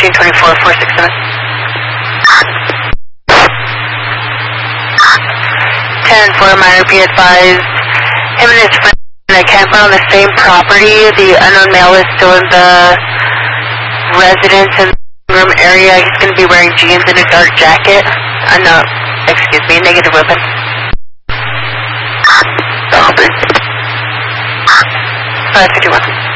1324-467. 10-4, minor, be advised. Him and his friend in a camper on the same property. The unknown male is still in the residence and room area. He's going to be wearing jeans and a dark jacket. No, excuse me, negative weapon. Copy. 551.